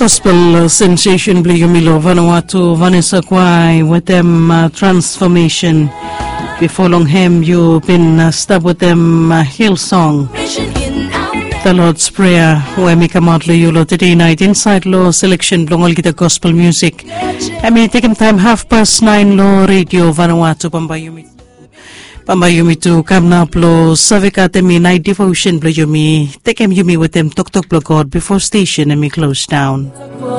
Gospel sensation Bliyumilo Vanuatu Vanessa Kwai with them transformation. Before long him you've been stuck with them Hillsong. The Lord's Prayer where me come out Yulo today night inside law selection blongol kita gospel music. I mean take him time 9:30 law radio Vanuatu Pambayumi to come now plo savikate mi night devotion Bliyumi. Take him yumi with them talk blo God before station and me close down.